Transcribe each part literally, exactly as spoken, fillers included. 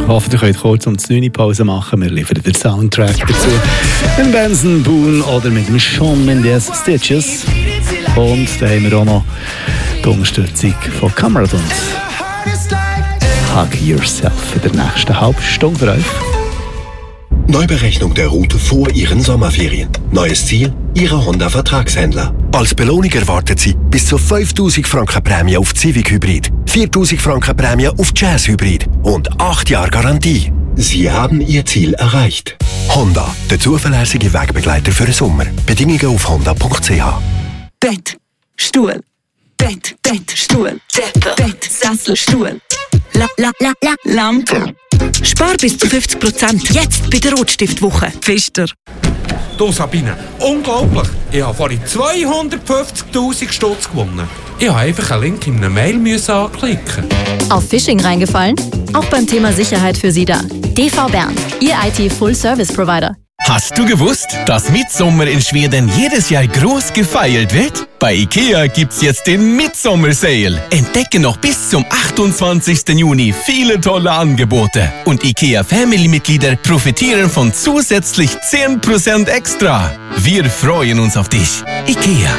hoffe, ihr könnt kurz um die neunte Pause machen. Wir liefern den Soundtrack dazu. Mit Benson Boone oder mit dem Shawn Mendes Stitches. Und da haben wir auch noch die Unterstützung von Kamerad und Hug Yourself in der nächsten halben Stunde für euch. Neuberechnung der Route vor Ihren Sommerferien. Neues Ziel, Ihre Honda-Vertragshändler. Als Belohnung erwarten Sie bis zu fünftausend Franken Prämie auf Civic Hybrid, viertausend Franken Prämie auf Jazz Hybrid und acht Jahre Garantie. Sie haben Ihr Ziel erreicht. Honda, der zuverlässige Wegbegleiter für den Sommer. Bedingungen auf honda punkt c h. Bett, Stuhl, Bett, Bett, Stuhl, Decke, Bett, Sessel, Stuhl, la, la, la, la, Lampe. Spar bis zu fünfzig Prozent jetzt bei der Rotstiftwoche. Pfister. Du Sabine, unglaublich! Ich habe vorhin zweihundertfünfzigtausend Stutz gewonnen. Ich musste einfach einen Link in einer Mail anklicken. Auf Phishing reingefallen? Auch beim Thema Sicherheit für Sie da. D V Bern, Ihr I T-Full-Service-Provider. Hast du gewusst, dass Mitsommer in Schweden jedes Jahr groß gefeiert wird? Bei IKEA gibt's jetzt den Mitsommer-Sale. Entdecke noch bis zum achtundzwanzigsten Juni viele tolle Angebote. Und IKEA-Family-Mitglieder profitieren von zusätzlich zehn Prozent extra. Wir freuen uns auf dich. IKEA.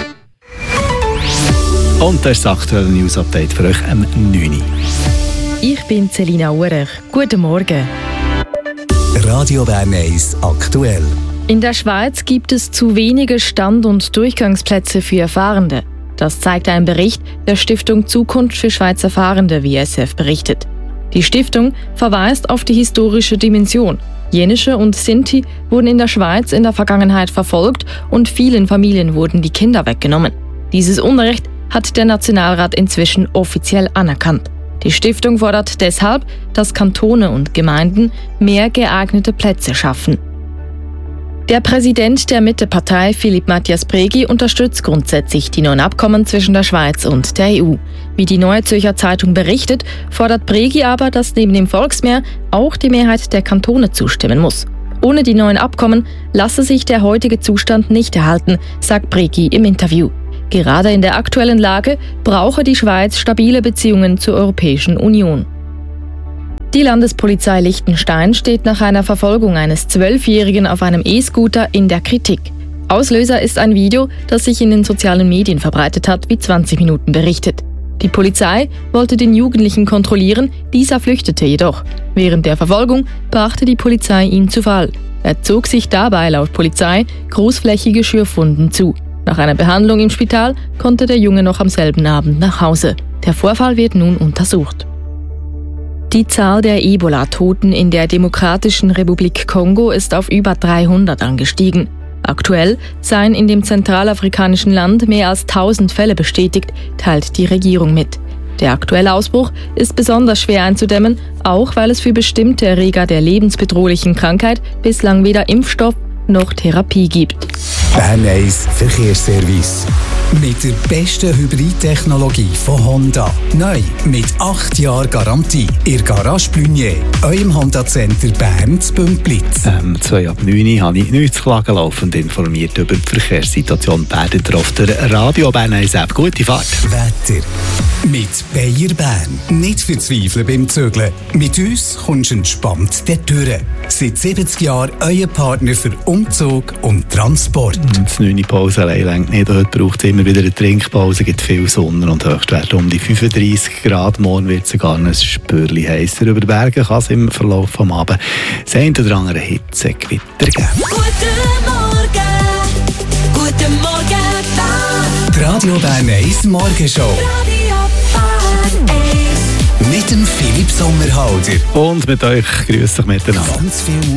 Und das ist das aktuelle News-Update für euch am neunten Ich bin Selina Urech. Guten Morgen. Radio Bern eins aktuell. In der Schweiz gibt es zu wenige Stand- und Durchgangsplätze für Fahrende. Das zeigt ein Bericht der Stiftung Zukunft für Schweizer Fahrende, wie S F berichtet. Die Stiftung verweist auf die historische Dimension. Jenische und Sinti wurden in der Schweiz in der Vergangenheit verfolgt und vielen Familien wurden die Kinder weggenommen. Dieses Unrecht hat der Nationalrat inzwischen offiziell anerkannt. Die Stiftung fordert deshalb, dass Kantone und Gemeinden mehr geeignete Plätze schaffen. Der Präsident der Mittepartei, Philippe Matthias Bregi, unterstützt grundsätzlich die neuen Abkommen zwischen der Schweiz und der E U. Wie die Neue Zürcher Zeitung berichtet, fordert Bregi aber, dass neben dem Volksmehr auch die Mehrheit der Kantone zustimmen muss. Ohne die neuen Abkommen lasse sich der heutige Zustand nicht erhalten, sagt Bregi im Interview. Gerade in der aktuellen Lage brauche die Schweiz stabile Beziehungen zur Europäischen Union. Die Landespolizei Liechtenstein steht nach einer Verfolgung eines Zwölfjährigen auf einem E-Scooter in der Kritik. Auslöser ist ein Video, das sich in den sozialen Medien verbreitet hat, wie zwanzig Minuten berichtet. Die Polizei wollte den Jugendlichen kontrollieren, dieser flüchtete jedoch. Während der Verfolgung brachte die Polizei ihn zu Fall. Er zog sich dabei laut Polizei großflächige Schürfwunden zu. Nach einer Behandlung im Spital konnte der Junge noch am selben Abend nach Hause. Der Vorfall wird nun untersucht. Die Zahl der Ebola-Toten in der Demokratischen Republik Kongo ist auf über dreihundert angestiegen. Aktuell seien in dem zentralafrikanischen Land mehr als tausend Fälle bestätigt, teilt die Regierung mit. Der aktuelle Ausbruch ist besonders schwer einzudämmen, auch weil es für bestimmte Erreger der lebensbedrohlichen Krankheit bislang weder Impfstoff noch Therapie gibt. Bern eins Verkehrsservice. Mit der besten Hybridtechnologie von Honda. Neu mit acht Jahren Garantie. Ihr Garage Blunier, eurem Honda-Center Bern zu Bümplitz. Ähm, zwei ab neun habe ich nichts zu klagen, laufend informiert über die Verkehrssituation. Werdet ihr auf der Radio Bern eins App. Gute Fahrt. Wetter. Mit Bayer Bern. Nicht verzweifeln beim Zügeln. Mit uns kommst du entspannt dorthin. Seit siebzig Jahren euer Partner für Umzug und Transport. Die neunte Pause allein reicht nicht. Heute braucht es immer wieder eine Trinkpause, gibt viel Sonne und Höchstwerte um die fünfunddreissig Grad. Morgen wird es sogar ein Spürchen heißer. Über die Berge kann es im Verlauf des Abends das eine oder andere Hitzegewitter geben. Guten Morgen, guten Morgen, Bern. Die Radio Bern eins Morgenshow. Radio Bern eins. Mit dem Philipp Sommerhalder. Und mit euch grüß dich miteinander. Ganz viel